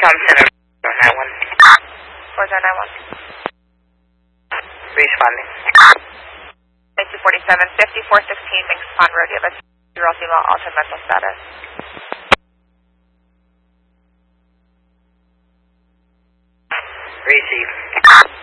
Tom Center on that one. 4091. Responding. 1947, 5416 Minks Pond Road. You have a 2-year-old female altered mental status. Receive.